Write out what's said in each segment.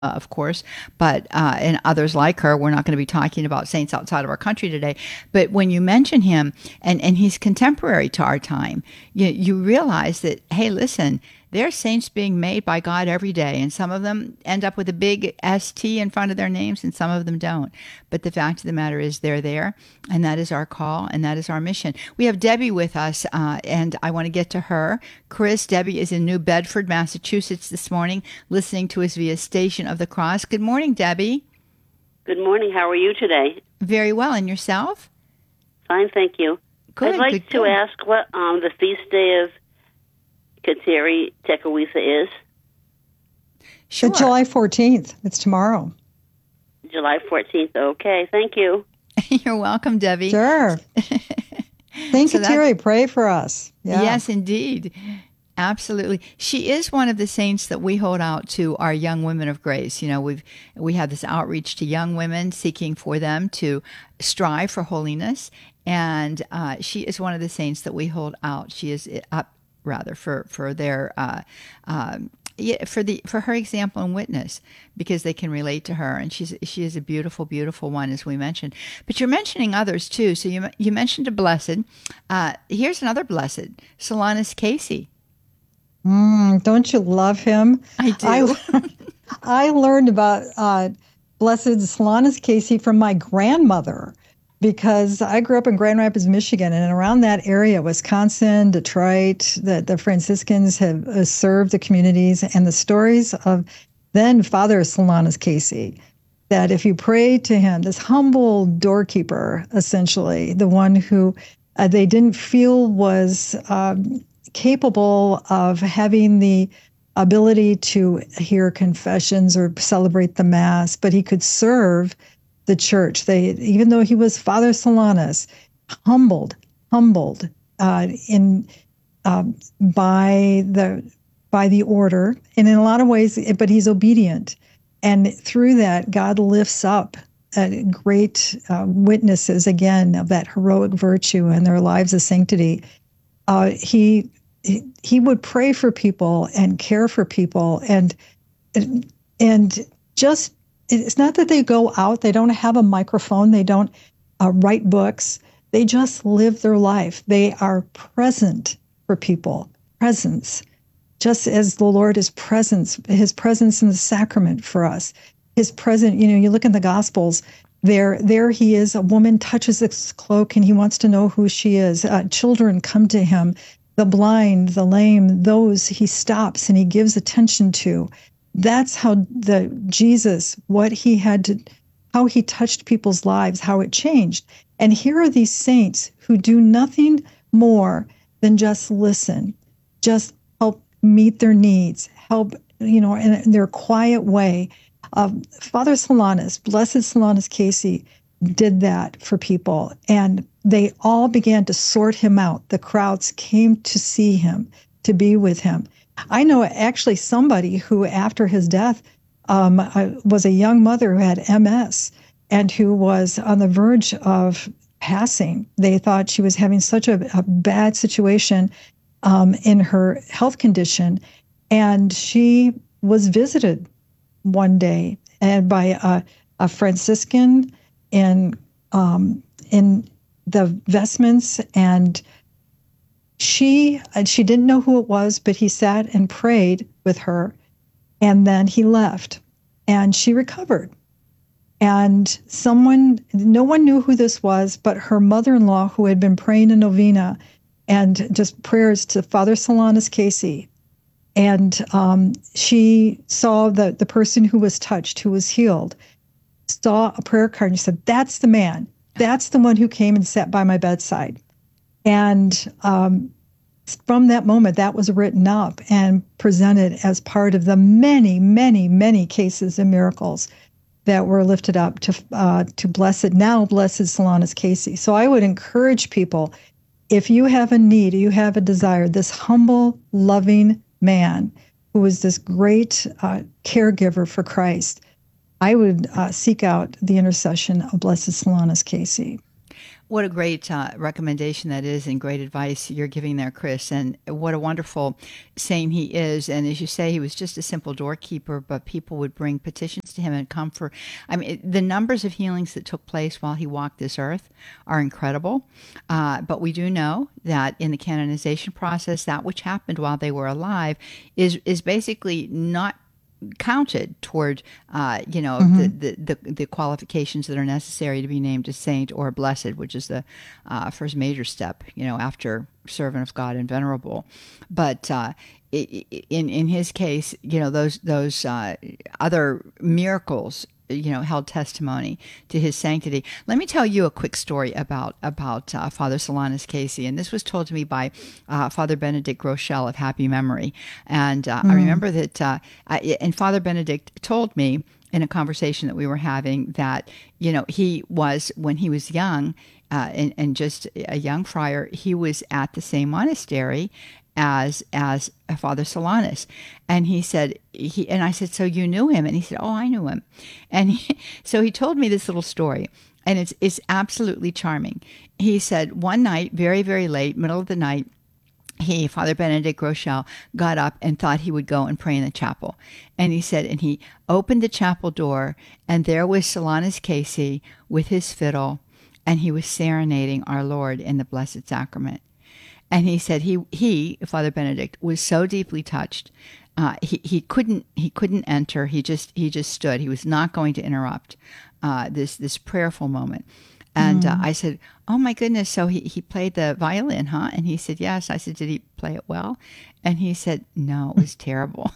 of course, but and others like her. We're not going to be talking about saints outside of our country today. But when you mention him, and he's contemporary to our time, you realize that, hey, listen, there are saints being made by God every day, and some of them end up with a big ST in front of their names, and some of them don't. But the fact of the matter is they're there, and that is our call, and that is our mission. We have Debbie with us, and I want to get to her. Chris, Debbie is in New Bedford, Massachusetts this morning, listening to us via Station of the Cross. Good morning, Debbie. Good morning. How are you today? Very well. And yourself? Fine, thank you. Good. I'd like to ask what the feast day of Kateri Tekakwitha is. Sure. It's July 14th. It's tomorrow. July 14th. Okay, thank you. You're welcome, Debbie. Sure. Thank you, Terry. Pray for us. Yeah. Yes, indeed. Absolutely. She is one of the saints that we hold out to our young women of grace. You know, we have this outreach to young women, seeking for them to strive for holiness. And she is one of the saints that we hold out. She is up rather for their for her example and witness, because they can relate to her, and she is a beautiful, beautiful one, as we mentioned. But you're mentioning others too. So you mentioned a blessed. Here's another blessed, Solanus Casey. Don't you love him? I do. I learned about Blessed Solanus Casey from my grandmother, because I grew up in Grand Rapids, Michigan, and around that area, Wisconsin, Detroit, the Franciscans have served the communities, and the stories of then Father Solanus Casey, that if you pray to him, this humble doorkeeper, essentially, the one who they didn't feel was capable of having the ability to hear confessions or celebrate the Mass, but he could serve the church. Even though he was Father Solanus, humbled by the order, and in a lot of ways, but he's obedient, and through that, God lifts up great witnesses again of that heroic virtue and their lives of sanctity. He would pray for people and care for people, and just. It's not that they go out, they don't have a microphone, they don't write books, they just live their life. They are present for people, presence, just as the Lord is presence, his presence in the sacrament for us. His presence, you look in the Gospels, there he is, a woman touches his cloak and he wants to know who she is. Children come to him, the blind, the lame, those he stops and he gives attention to. That's how Jesus, how he touched people's lives, how it changed. And here are these saints who do nothing more than just listen, just help meet their needs, help, in their quiet way. Father Solanus, Blessed Solanus Casey, did that for people, and they all began to sort him out. The crowds came to see him, to be with him. I know actually somebody who, after his death, was a young mother who had MS and who was on the verge of passing. They thought she was having such a bad situation in her health condition, and she was visited one day and by a Franciscan in the vestments, and she didn't know who it was, but he sat and prayed with her, and then he left, and she recovered. And no one knew who this was, but her mother-in-law, who had been praying a novena and just prayers to Father Solanus Casey. And she saw the person who was touched, who was healed, saw a prayer card, and she said, "That's the man. That's the one who came and sat by my bedside." And from that moment, that was written up and presented as part of the many, many, many cases and miracles that were lifted up to Blessed Solanus Casey. So I would encourage people, if you have a need, you have a desire, this humble, loving man who was this great caregiver for Christ, I would seek out the intercession of Blessed Solanus Casey. What a great recommendation that is, and great advice you're giving there, Chris. And what a wonderful saint he is. And as you say, he was just a simple doorkeeper, but people would bring petitions to him and come for. I mean, the numbers of healings that took place while he walked this earth are incredible. But we do know that in the canonization process, that which happened while they were alive is basically not counted toward the qualifications that are necessary to be named a saint or a blessed, which is the first major step, after servant of God and venerable. But in his case, those other miracles held testimony to his sanctity. Let me tell you a quick story about Father Solanus Casey, and this was told to me by Father Benedict Rochelle of happy memory. And I remember that, and Father Benedict told me in a conversation that we were having that, he was, when he was young, and just a young friar, he was at the same monastery as Father Solanus. And he said, and I said, so you knew him? And he said, oh, I knew him. And so he told me this little story, and it's absolutely charming. He said one night, very, very late, middle of the night, Father Benedict Rochelle, got up and thought he would go and pray in the chapel. And he said, and he opened the chapel door, and there was Solanus Casey with his fiddle, and he was serenading our Lord in the Blessed Sacrament. And he said he Father Benedict was so deeply touched, he couldn't enter. He just stood. He was not going to interrupt this prayerful moment. And I said, oh my goodness, so he played the violin, huh? And he said, yes. I said, did he play it well? And he said, no, it was terrible.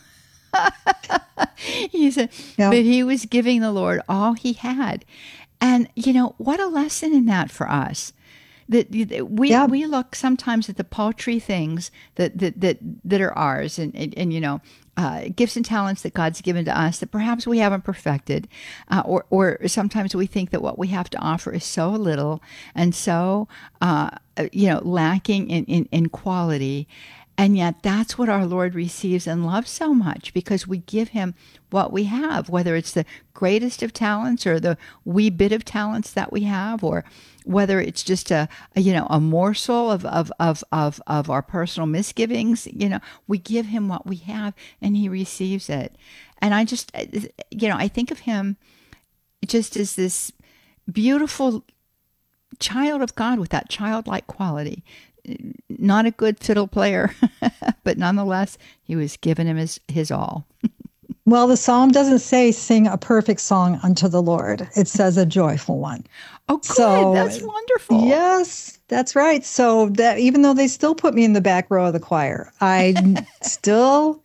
He said, but he was giving the Lord all he had. And, what a lesson in that for us. That we look sometimes at the paltry things that are ours, and gifts and talents that God's given to us that perhaps we haven't perfected, or sometimes we think that what we have to offer is so little and so lacking in quality. And yet that's what our Lord receives and loves so much, because we give him what we have, whether it's the greatest of talents or the wee bit of talents that we have, or whether it's just a morsel of our personal misgivings. We give him what we have and he receives it. And I just, I think of him just as this beautiful child of God with that childlike quality. Not a good fiddle player, but nonetheless, he was giving him his all. Well, the psalm doesn't say sing a perfect song unto the Lord. It says a joyful one. Oh, good. So, that's wonderful. Yes, that's right. So that even though they still put me in the back row of the choir, I still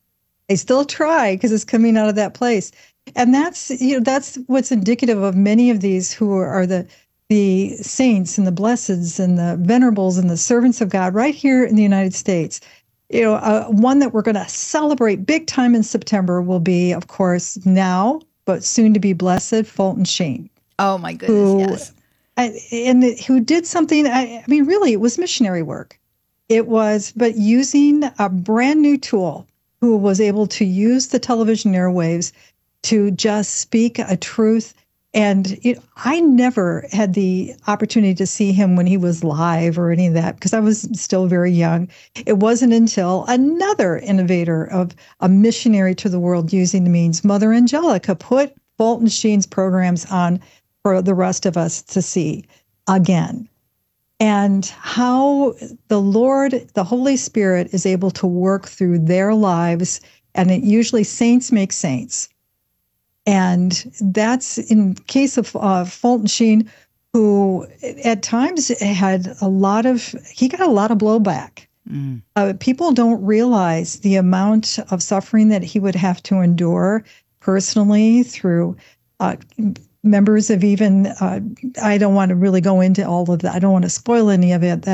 try, because it's coming out of that place. And that's what's indicative of many of these who are the saints and the blesseds and the venerables and the servants of God right here in the United States. One that we're going to celebrate big time in September will be, of course, now, but soon to be blessed, Fulton Sheen. Oh, my goodness, yes. Who did something, really, it was missionary work. It was, but using a brand new tool, who was able to use the television airwaves to just speak a truth. And I never had the opportunity to see him when he was live or any of that, because I was still very young. It wasn't until another innovator of a missionary to the world using the means, Mother Angelica, put Fulton Sheen's programs on for the rest of us to see again. And how the Lord, the Holy Spirit, is able to work through their lives. And it usually saints make saints. And that's in case of Fulton Sheen, who at times got a lot of blowback. People don't realize the amount of suffering that he would have to endure personally through members of even, I don't want to really go into all of that. I don't want to spoil any of it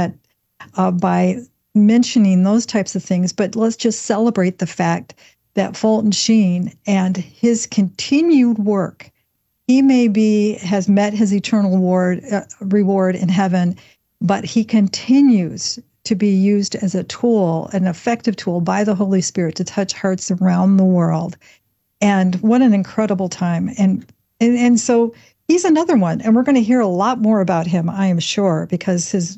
by mentioning those types of things, but let's just celebrate the fact that Fulton Sheen and his continued work, he has met his eternal reward in heaven, but he continues to be used as a tool, an effective tool by the Holy Spirit to touch hearts around the world. And what an incredible time. And so, he's another one. And we're going to hear a lot more about him, I am sure, because his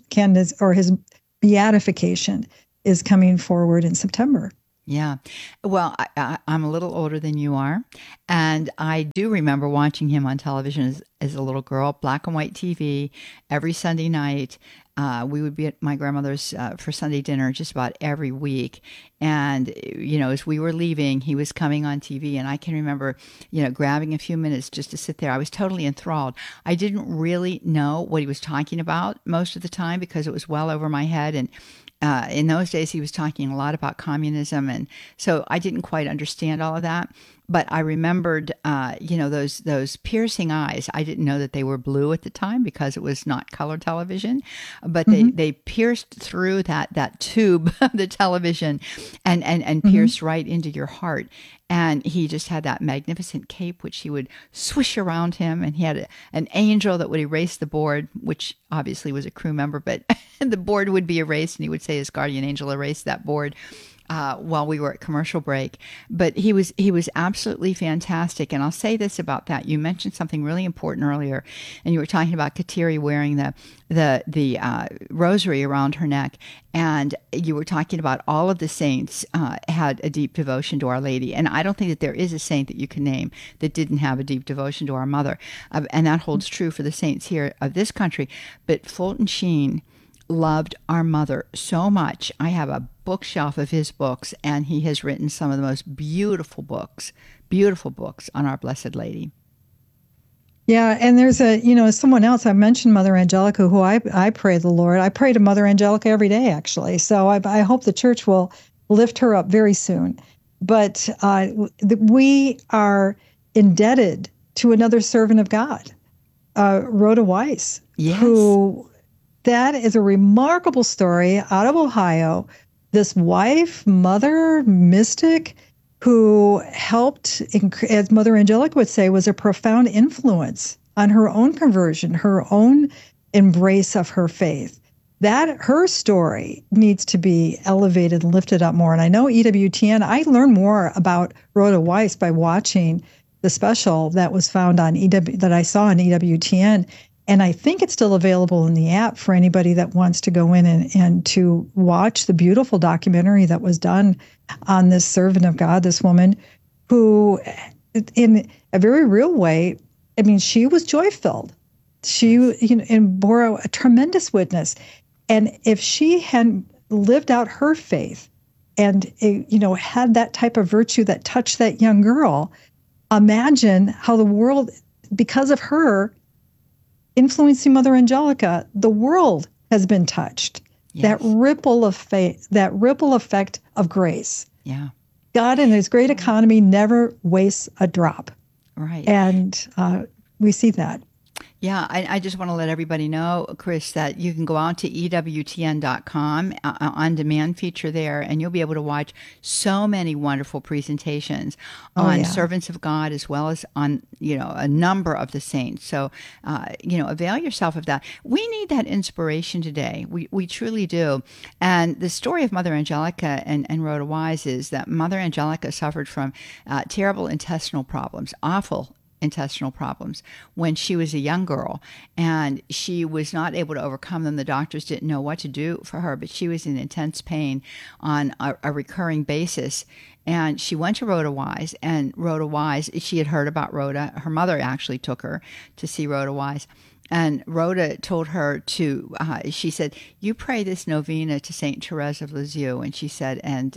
beatification is coming forward in September. Yeah. Well, I'm a little older than you are. And I do remember watching him on television as a little girl, black and white TV, every Sunday night. We would be at my grandmother's for Sunday dinner just about every week. And, you know, as we were leaving, he was coming on TV. And I can remember, you know, grabbing a few minutes just to sit there. I was totally enthralled. I didn't really know what he was talking about most of the time because it was well over my head. And in those days, he was talking a lot about communism, and so I didn't quite understand all of that. But I remembered, you know, those piercing eyes. I didn't know that they were blue at the time because it was not color television, but they pierced through that tube of the television and pierced right into your heart. And he just had that magnificent cape, which he would swish around him. And he had an angel that would erase the board, which obviously was a crew member, but the board would be erased. And he would say his guardian angel erased that board while we were at commercial break. But he was absolutely fantastic. And I'll say this about that. You mentioned something really important earlier, and you were talking about Kateri wearing the rosary around her neck. And you were talking about all of the saints had a deep devotion to Our Lady. And I don't think that there is a saint that you can name that didn't have a deep devotion to our mother. And that holds true for the saints here of this country. But Fulton Sheen loved our mother so much. I have a bookshelf of his books, and he has written some of the most beautiful books on Our Blessed Lady. Yeah, and there's someone else, I mentioned Mother Angelica, who I pray the Lord. I pray to Mother Angelica every day, actually. So I hope the church will lift her up very soon. But we are indebted to another servant of God, Rhoda Weiss, yes. who... That is a remarkable story out of Ohio. This wife, mother, mystic, who helped, as Mother Angelica would say, was a profound influence on her own conversion, her own embrace of her faith. That her story needs to be elevated and lifted up more. And I know EWTN, I learned more about Rhoda Weiss by watching the special that was found on that I saw on EWTN. And I think it's still available in the app for anybody that wants to go in and to watch the beautiful documentary that was done on this servant of God, this woman who, in a very real way, I mean, she was joy-filled. She, and bore a tremendous witness. And if she had lived out her faith and, had that type of virtue that touched that young girl, imagine how the world, because of her, influencing Mother Angelica, the world has been touched. Yes. That ripple of faith, that ripple effect of grace. Yeah. God in his great economy never wastes a drop. Right. And we see that. Yeah, I just want to let everybody know, Chris, that you can go out to EWTN.com, on-demand feature there, and you'll be able to watch so many wonderful presentations on servants of God as well as on, a number of the saints. So, avail yourself of that. We need that inspiration today. We truly do. And the story of Mother Angelica and Rhoda Weiss is that Mother Angelica suffered from terrible intestinal problems, awful intestinal problems when she was a young girl, and she was not able to overcome them. The doctors didn't know what to do for her, but she was in intense pain on a recurring basis. And she went to Rhoda Weiss, and Rhoda Weiss, she had heard about Rhoda. Her mother actually took her to see Rhoda Weiss. And Rhoda told her to, she said, you pray this novena to St. Therese of Lisieux. And she said, and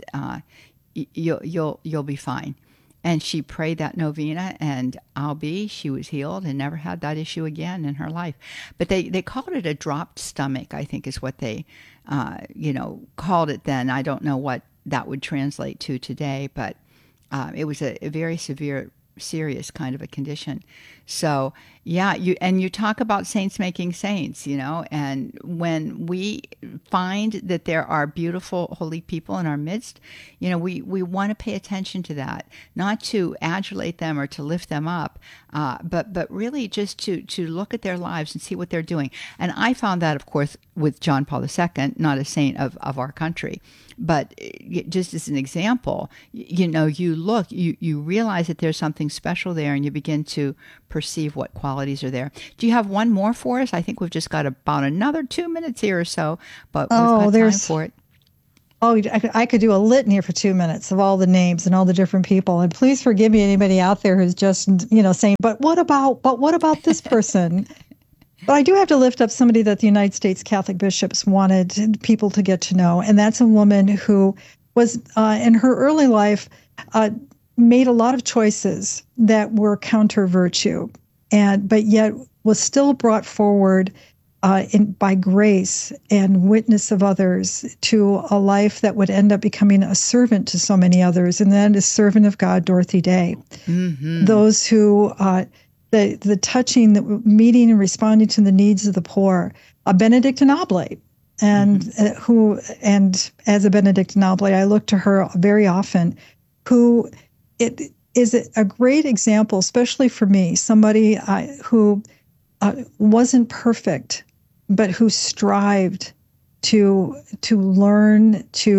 you'll be fine. And she prayed that novena, and she was healed and never had that issue again in her life. But they called it a dropped stomach, I think is what they, called it then. I don't know what that would translate to today, but it was a very serious kind of a condition. So, yeah, you talk about saints making saints, and when we find that there are beautiful, holy people in our midst, we want to pay attention to that, not to adulate them or to lift them up, but really just to look at their lives and see what they're doing. And I found that, of course, with John Paul II, not a saint of our country, but just as an example, you look, you realize that there's something something special there, and you begin to perceive what qualities are there. Do you have one more for us? I think we've just got about another 2 minutes here or so, but we've got time for it. Oh, I could do a litany for 2 minutes of all the names and all the different people. And please forgive me, anybody out there who's just, saying, but what about this person? But I do have to lift up somebody that the United States Catholic bishops wanted people to get to know. And that's a woman who was, in her early life, made a lot of choices that were counter virtue, but yet was still brought forward by grace and witness of others to a life that would end up becoming a servant to so many others. And that is servant of God, Dorothy Day. Mm-hmm. Those who, the touching, the meeting and responding to the needs of the poor, a Benedictine Oblate. And and as a Benedictine Oblate, I look to her very often, who it is a great example, especially for me, somebody who wasn't perfect, but who strived to learn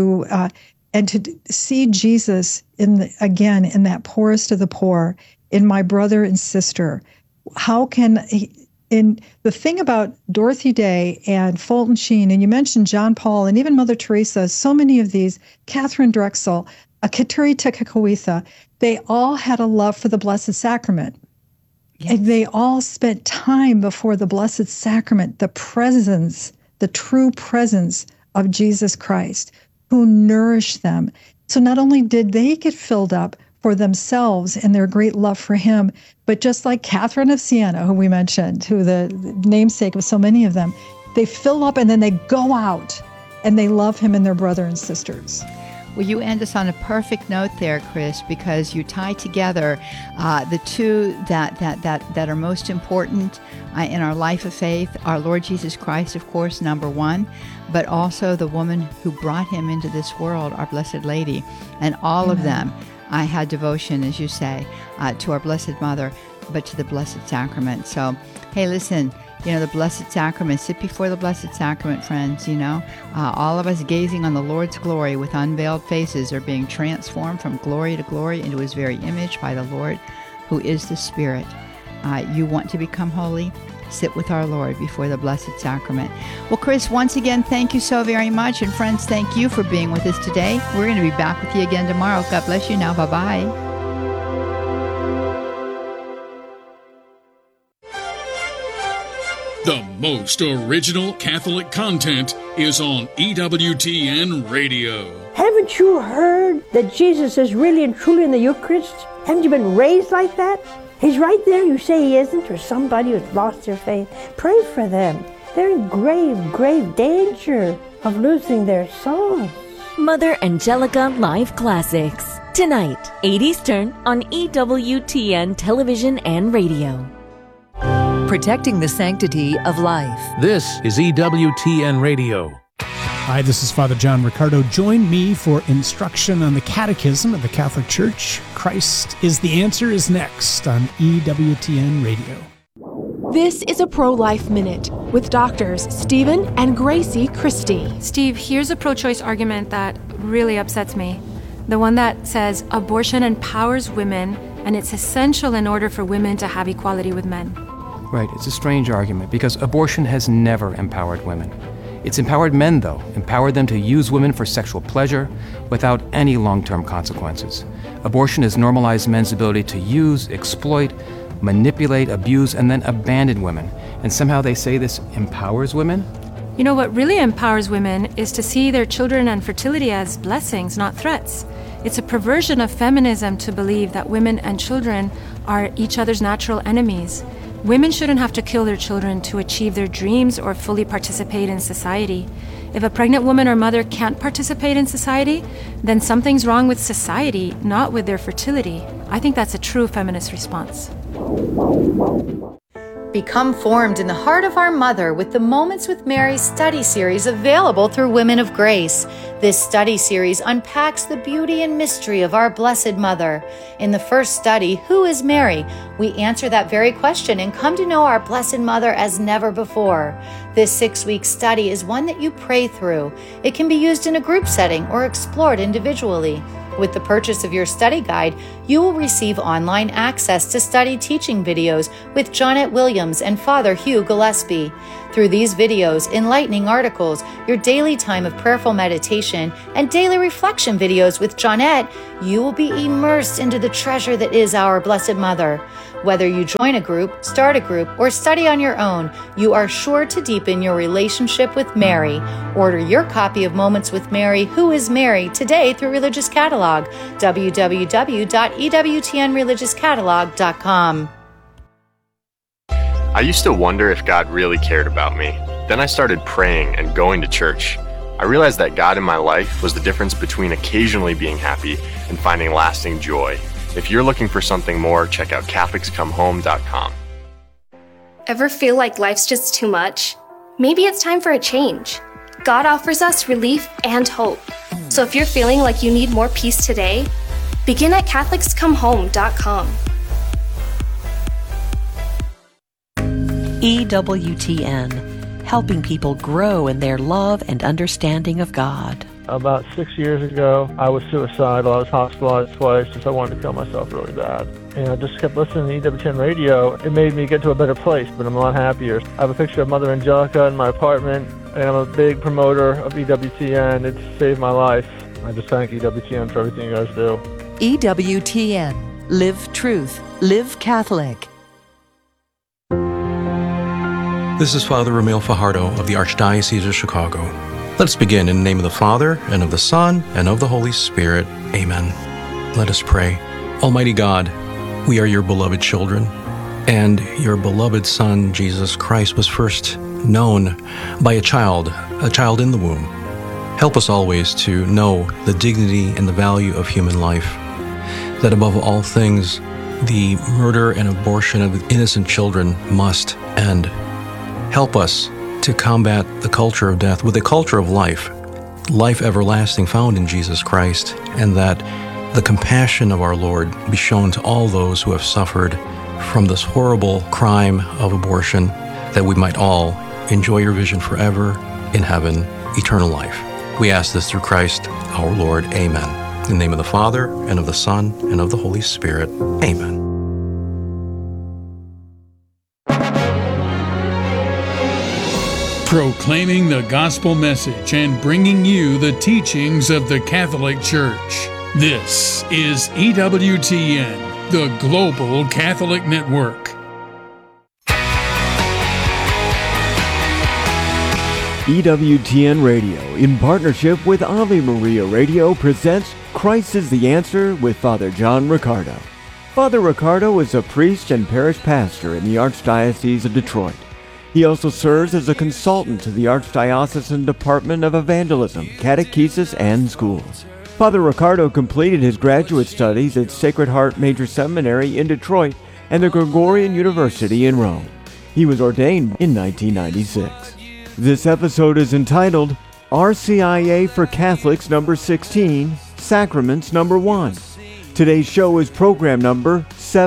and to see Jesus in that poorest of the poor, in my brother and sister. How can in the thing about Dorothy Day and Fulton Sheen, and you mentioned John Paul and even Mother Teresa, so many of these, Catherine Drexel, Kateri Tekakwitha, they all had a love for the Blessed Sacrament. Yes. And they all spent time before the Blessed Sacrament, the presence, the true presence of Jesus Christ, who nourished them. So not only did they get filled up for themselves and their great love for him, but just like Catherine of Siena, who we mentioned, who the namesake of so many of them, they fill up and then they go out and they love him and their brother and sisters. Well, you end us on a perfect note there, Chris, because you tie together the two that are most important in our life of faith, our Lord Jesus Christ, of course, number one, but also the woman who brought him into this world, our Blessed Lady, and all Amen. Of them. I had devotion, as you say, to our Blessed Mother, but to the Blessed Sacrament. So, hey, listen, the Blessed Sacrament, sit before the Blessed Sacrament, friends, all of us gazing on the Lord's glory with unveiled faces are being transformed from glory to glory into his very image by the Lord, who is the Spirit. You want to become holy? Sit with our Lord before the Blessed Sacrament. Well, Chris, once again, thank you so very much. And friends, thank you for being with us today. We're going to be back with you again tomorrow. God bless you now. Bye-bye. The most original Catholic content is on EWTN Radio. Haven't you heard that Jesus is really and truly in the Eucharist? Haven't you been raised like that? He's right there. You say he isn't, or somebody who's lost their faith. Pray for them. They're in grave, grave danger of losing their souls. Mother Angelica Live Classics. Tonight, 8 Eastern on EWTN Television and Radio. Protecting the sanctity of life. This is EWTN Radio. Hi, this is Father John Riccardo. Join me for instruction on the Catechism of the Catholic Church. Christ is the Answer is next on EWTN Radio. This is a Pro-Life Minute with doctors Stephen and Gracie Christie. Steve, here's a pro-choice argument that really upsets me. The one that says abortion empowers women and it's essential in order for women to have equality with men. Right, it's a strange argument because abortion has never empowered women. It's empowered men, though, empowered them to use women for sexual pleasure without any long-term consequences. Abortion has normalized men's ability to use, exploit, manipulate, abuse, and then abandon women. And somehow they say this empowers women? You know, what really empowers women is to see their children and fertility as blessings, not threats. It's a perversion of feminism to believe that women and children are each other's natural enemies. Women shouldn't have to kill their children to achieve their dreams or fully participate in society. If a pregnant woman or mother can't participate in society, then something's wrong with society, not with their fertility. I think that's a true feminist response. Become formed in the heart of our Mother with the Moments with Mary study series available through Women of Grace. This study series unpacks the beauty and mystery of our Blessed Mother. In the first study, Who is Mary? We answer that very question and come to know our Blessed Mother as never before. This 6-week study is one that you pray through. It can be used in a group setting or explored individually. With the purchase of your study guide, you will receive online access to study teaching videos with Jonette Williams and Father Hugh Gillespie. Through these videos, enlightening articles, your daily time of prayerful meditation, and daily reflection videos with Jonette, you will be immersed into the treasure that is our Blessed Mother. Whether you join a group, start a group, or study on your own, you are sure to deepen your relationship with Mary. Order your copy of Moments with Mary, Who is Mary, today through Religious Catalog, www.ewtnreligiouscatalog.com. I used to wonder if God really cared about me. Then I started praying and going to church. I realized that God in my life was the difference between occasionally being happy and finding lasting joy. If you're looking for something more, check out CatholicsComeHome.com. Ever feel like life's just too much? Maybe it's time for a change. God offers us relief and hope. So if you're feeling like you need more peace today, begin at CatholicsComeHome.com. EWTN, helping people grow in their love and understanding of God. About 6 years ago, I was suicidal. I was hospitalized twice because I wanted to kill myself really bad. And I just kept listening to EWTN radio. It made me get to a better place, but I'm a lot happier. I have a picture of Mother Angelica in my apartment, and I'm a big promoter of EWTN. It's saved my life. I just thank EWTN for everything you guys do. EWTN. Live truth. Live Catholic. This is Father Ramil Fajardo of the Archdiocese of Chicago. Let's begin in the name of the Father, and of the Son, and of the Holy Spirit. Amen. Let us pray. Almighty God, we are your beloved children, and your beloved Son, Jesus Christ, was first known by a child in the womb. Help us always to know the dignity and the value of human life, that above all things, the murder and abortion of innocent children must end. Help us to combat the culture of death with a culture of life, life everlasting found in Jesus Christ, and that the compassion of our Lord be shown to all those who have suffered from this horrible crime of abortion, that we might all enjoy your vision forever in heaven, eternal life. We ask this through Christ our Lord. Amen. In the name of the Father, and of the Son, and of the Holy Spirit. Amen. Proclaiming the gospel message and bringing you the teachings of the Catholic Church. This is EWTN, the Global Catholic Network. EWTN Radio, in partnership with Ave Maria Radio, presents Christ is the Answer with Father John Riccardo. Father Riccardo is a priest and parish pastor in the Archdiocese of Detroit. He also serves as a consultant to the Archdiocesan Department of Evangelism, Catechesis, and Schools. Father Riccardo completed his graduate studies at Sacred Heart Major Seminary in Detroit and the Gregorian University in Rome. He was ordained in 1996. This episode is entitled RCIA for Catholics number 16, Sacraments number 1. Today's show is program number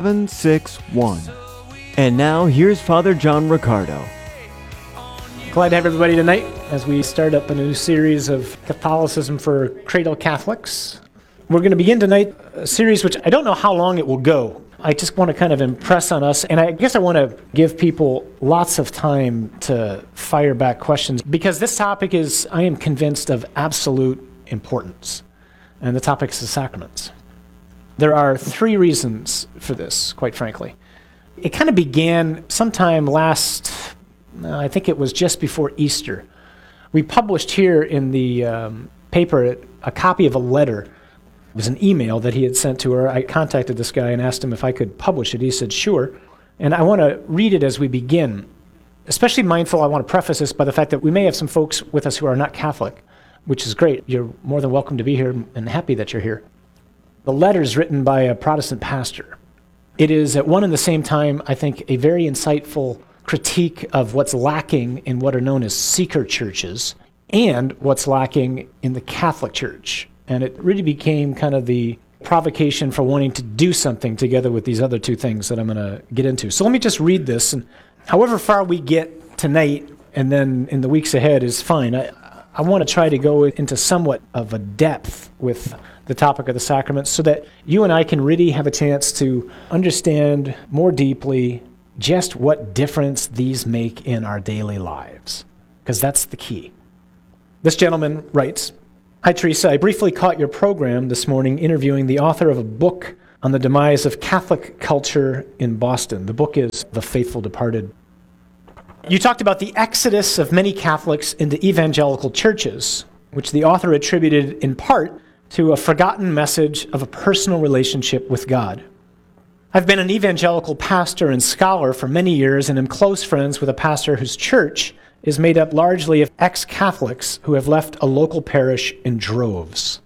761. And now here's Father John Riccardo. Glad to have everybody tonight as we start up a new series of Catholicism for Cradle Catholics. We're going to begin tonight a series which I don't know how long it will go. I just want to kind of impress on us, and I guess I want to give people lots of time to fire back questions, because this topic is, I am convinced, of absolute importance, and the topic is the sacraments. There are 3 reasons for this, quite frankly. It kind of began sometime last, I think it was just before Easter. We published here in the paper a copy of a letter. It was an email that he had sent to her. I contacted this guy and asked him if I could publish it. He said, sure. And I want to read it as we begin. Especially mindful, I want to preface this by the fact that we may have some folks with us who are not Catholic, which is great. You're more than welcome to be here and happy that you're here. The letter is written by a Protestant pastor. It is at one and the same time, I think, a very insightful critique of what's lacking in what are known as seeker churches and what's lacking in the Catholic Church. And it really became kind of the provocation for wanting to do something together with these other 2 things that I'm going to get into. So let me just read this, and however far we get tonight and then in the weeks ahead is fine. I want to try to go into somewhat of a depth with the topic of the sacraments so that you and I can really have a chance to understand more deeply just what difference these make in our daily lives, because that's the key. This gentleman writes, "Hi, Teresa. I briefly caught your program this morning interviewing the author of a book on the demise of Catholic culture in Boston. The book is The Faithful Departed. You talked about the exodus of many Catholics into evangelical churches, which the author attributed in part to a forgotten message of a personal relationship with God. I've been an evangelical pastor and scholar for many years and am close friends with a pastor whose church is made up largely of ex-Catholics who have left a local parish in droves.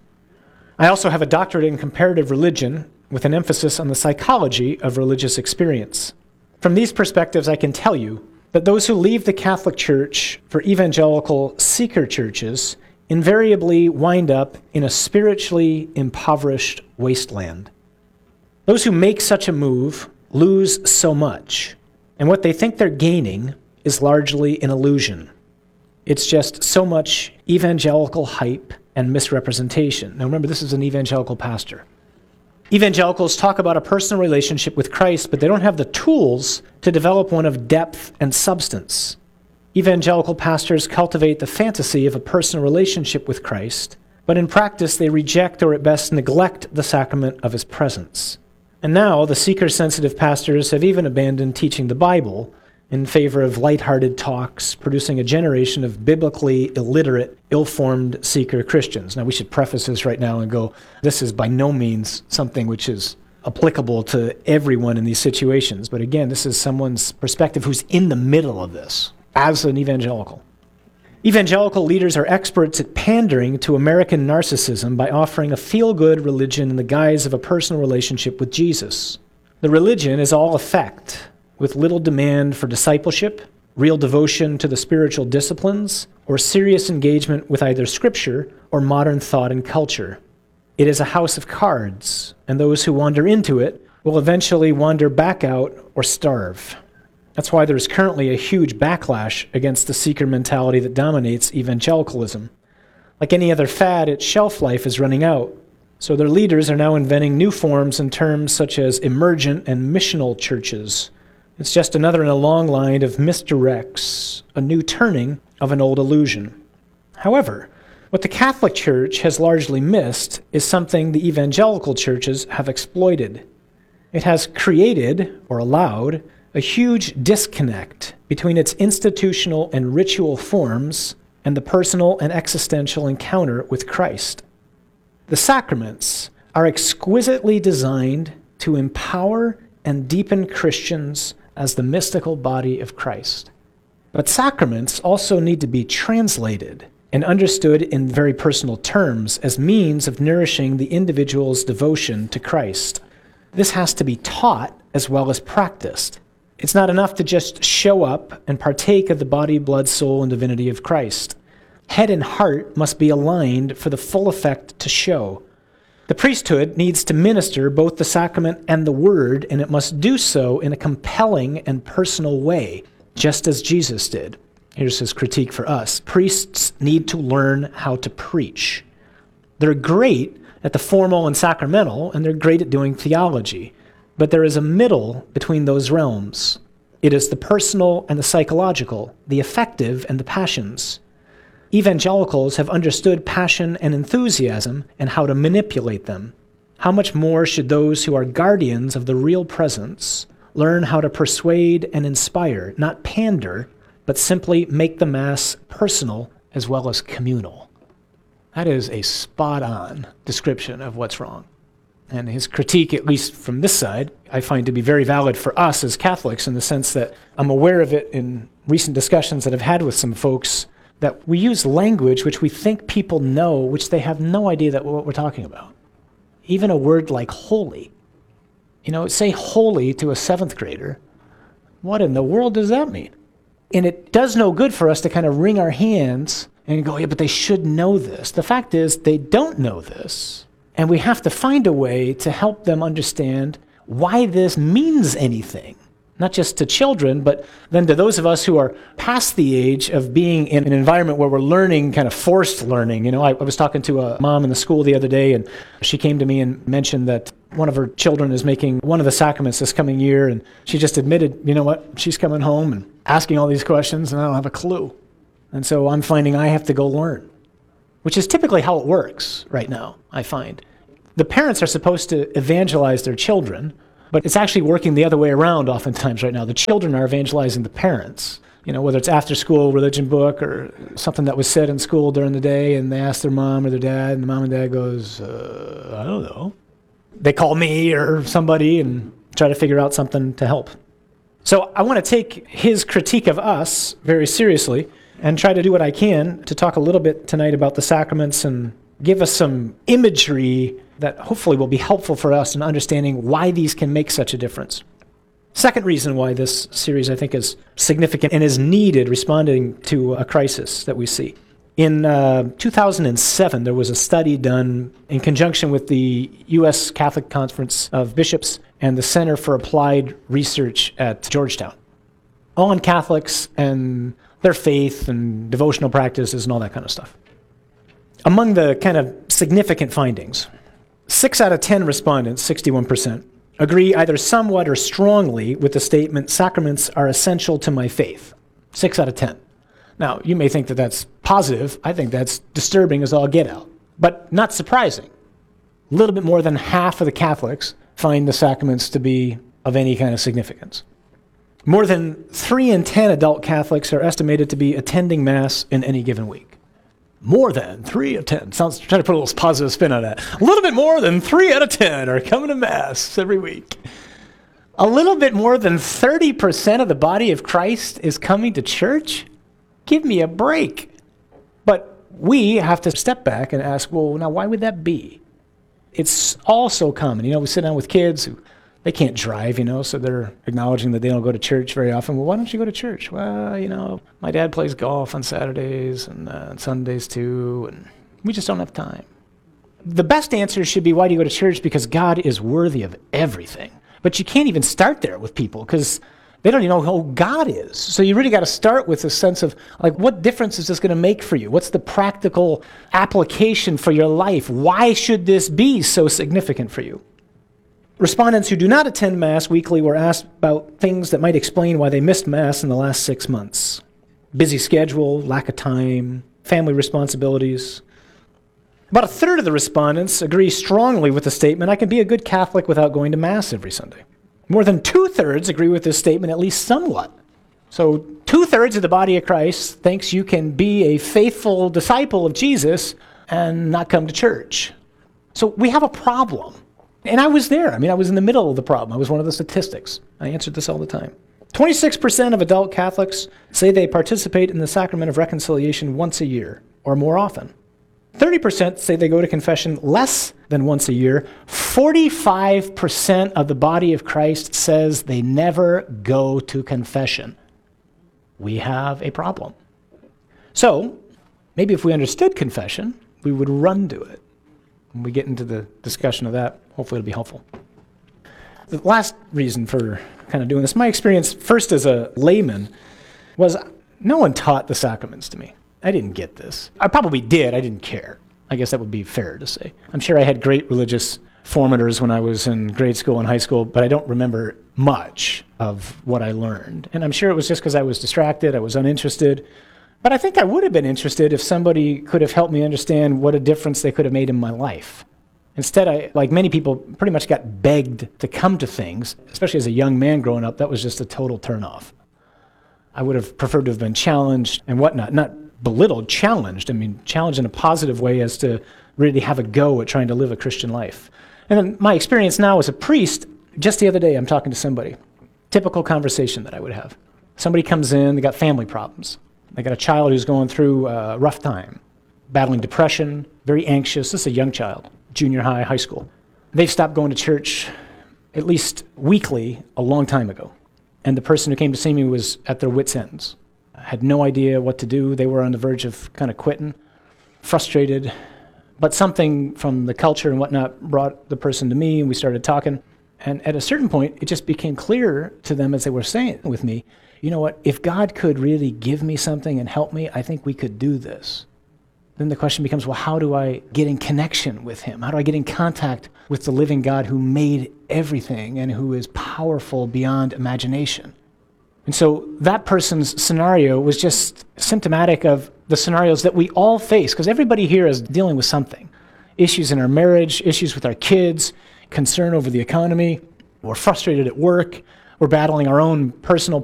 I also have a doctorate in comparative religion with an emphasis on the psychology of religious experience. From these perspectives, I can tell you that those who leave the Catholic Church for evangelical seeker churches invariably wind up in a spiritually impoverished wasteland. Those who make such a move lose so much, and what they think they're gaining is largely an illusion. It's just so much evangelical hype and misrepresentation." Now remember, this is an evangelical pastor. Evangelicals talk about a personal relationship with Christ, but they don't have the tools to develop one of depth and substance. Evangelical pastors cultivate the fantasy of a personal relationship with Christ, but in practice they reject or at best neglect the sacrament of his presence. And now the seeker-sensitive pastors have even abandoned teaching the Bible in favor of lighthearted talks, producing a generation of biblically illiterate, ill-formed seeker Christians. Now, we should preface this right now and go, this is by no means something which is applicable to everyone in these situations. But again, this is someone's perspective who's in the middle of this as an evangelical. Evangelical leaders are experts at pandering to American narcissism by offering a feel-good religion in the guise of a personal relationship with Jesus. The religion is all effect, with little demand for discipleship, real devotion to the spiritual disciplines, or serious engagement with either scripture or modern thought and culture. It is a house of cards, and those who wander into it will eventually wander back out or starve. That's why there's currently a huge backlash against the seeker mentality that dominates evangelicalism. Like any other fad, its shelf life is running out. So their leaders are now inventing new forms and terms such as emergent and missional churches. It's just another in a long line of misdirects, a new turning of an old illusion. However, what the Catholic Church has largely missed is something the evangelical churches have exploited. It has created, or allowed, a huge disconnect between its institutional and ritual forms and the personal and existential encounter with Christ. The sacraments are exquisitely designed to empower and deepen Christians as the mystical body of Christ. But sacraments also need to be translated and understood in very personal terms as means of nourishing the individual's devotion to Christ. This has to be taught as well as practiced. It's not enough to just show up and partake of the body, blood, soul, and divinity of Christ. Head and heart must be aligned for the full effect to show. The priesthood needs to minister both the sacrament and the word, and it must do so in a compelling and personal way, just as Jesus did. Here's his critique for us. Priests need to learn how to preach. They're great at the formal and sacramental, and they're great at doing theology. But there is a middle between those realms. It is the personal and the psychological, the affective and the passions. Evangelicals have understood passion and enthusiasm and how to manipulate them. How much more should those who are guardians of the real presence learn how to persuade and inspire, not pander, but simply make the Mass personal as well as communal? That is a spot-on description of what's wrong. And his critique, at least from this side, I find to be very valid for us as Catholics in the sense that I'm aware of it in recent discussions that I've had with some folks, that we use language which we think people know, which they have no idea that what we're talking about. Even a word like holy. Say holy to a 7th grader. What in the world does that mean? And it does no good for us to kind of wring our hands and go, yeah, but they should know this. The fact is, they don't know this. And we have to find a way to help them understand why this means anything. not just to children, but then to those of us who are past the age of being in an environment where we're learning, kind of forced learning. I was talking to a mom in the school the other day, and she came to me and mentioned that one of her children is making one of the sacraments this coming year, and she just admitted, you know what, she's coming home and asking all these questions, and I don't have a clue. And so I'm finding I have to go learn, which is typically how it works right now, I find. The parents are supposed to evangelize their children, but it's actually working the other way around oftentimes right now. The children are evangelizing the parents, whether it's after-school religion book or something that was said in school during the day, and they ask their mom or their dad, and the mom and dad goes, I don't know. They call me or somebody and try to figure out something to help. So I want to take his critique of us very seriously and try to do what I can to talk a little bit tonight about the sacraments and give us some imagery that hopefully will be helpful for us in understanding why these can make such a difference. Second reason why this series, I think, is significant and is needed responding to a crisis that we see. In 2007, there was a study done in conjunction with the U.S. Catholic Conference of Bishops and the Center for Applied Research at Georgetown, all on Catholics and their faith and devotional practices and all that kind of stuff. Among the kind of significant findings, 6 out of 10 respondents, 61%, agree either somewhat or strongly with the statement, sacraments are essential to my faith. 6 out of 10. Now, you may think that that's positive. I think that's disturbing as all get out, but not surprising. A little bit more than half of the Catholics find the sacraments to be of any kind of significance. More than 3 in 10 adult Catholics are estimated to be attending Mass in any given week. More than 3 out of 10. Sounds, trying to put a little positive spin on that. A little bit more than 3 out of 10 are coming to Mass every week. A little bit more than 30% of the body of Christ is coming to church? Give me a break. But we have to step back and ask, well, now why would that be? It's all so common. We sit down with kids who they can't drive, so they're acknowledging that they don't go to church very often. Well, why don't you go to church? Well, my dad plays golf on Saturdays and Sundays too, and we just don't have time. The best answer should be, why do you go to church? Because God is worthy of everything. But you can't even start there with people because they don't even know who God is. So you really got to start with a sense of, what difference is this going to make for you? What's the practical application for your life? Why should this be so significant for you? Respondents who do not attend Mass weekly were asked about things that might explain why they missed Mass in the last 6 months. Busy schedule, lack of time, family responsibilities. About a third of the respondents agree strongly with the statement, I can be a good Catholic without going to Mass every Sunday. More than 2/3 agree with this statement at least somewhat. So 2/3 of the body of Christ thinks you can be a faithful disciple of Jesus and not come to church. So we have a problem. And I was there. I was in the middle of the problem. I was one of the statistics. I answered this all the time. 26% of adult Catholics say they participate in the sacrament of reconciliation once a year or more often. 30% say they go to confession less than once a year. 45% of the body of Christ says they never go to confession. We have a problem. So, maybe if we understood confession, we would run to it. When we get into the discussion of that, hopefully it'll be helpful. The last reason for kind of doing this, my experience first as a layman, was no one taught the sacraments to me. I didn't get this. I probably did. I didn't care. I guess that would be fair to say. I'm sure I had great religious formators when I was in grade school and high school, but I don't remember much of what I learned. And I'm sure it was just because I was distracted, I was uninterested. But I think I would have been interested if somebody could have helped me understand what a difference they could have made in my life. Instead, I, like many people, pretty much got begged to come to things, especially as a young man growing up. That was just a total turnoff. I would have preferred to have been challenged and whatnot. Not belittled, challenged. Challenged in a positive way as to really have a go at trying to live a Christian life. And then my experience now as a priest, just the other day I'm talking to somebody. Typical conversation that I would have. Somebody comes in, they got family problems. They got a child who's going through a rough time, battling depression, very anxious. This is a young child, junior high, high school. They've stopped going to church at least weekly a long time ago. And the person who came to see me was at their wits' ends. Had no idea what to do. They were on the verge of kind of quitting, frustrated. But something from the culture and whatnot brought the person to me, and we started talking. And at a certain point, it just became clear to them as they were saying with me, you know what, if God could really give me something and help me, I think we could do this. Then the question becomes, well, how do I get in connection with him? How do I get in contact with the living God who made everything and who is powerful beyond imagination? And so that person's scenario was just symptomatic of the scenarios that we all face, because everybody here is dealing with something. Issues in our marriage, issues with our kids, concern over the economy, we're frustrated at work, we're battling our own personal